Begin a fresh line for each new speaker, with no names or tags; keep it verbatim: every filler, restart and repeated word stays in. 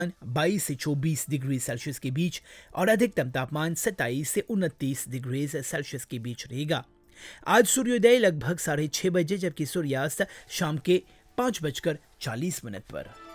बाईस से चौबीस डिग्री सेल्सियस के बीच और अधिकतम तापमान सत्ताईस से उनतीस डिग्री सेल्सियस के बीच रहेगा। आज सूर्योदय लगभग साढ़े छह बजे जबकि सूर्यास्त शाम के पाँच बजकर चालीस मिनट पर।